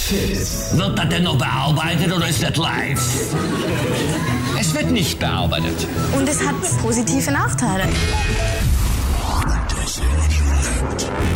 Wird das denn noch bearbeitet oder ist das live? Es wird nicht bearbeitet. Und es hat positive Nachteile.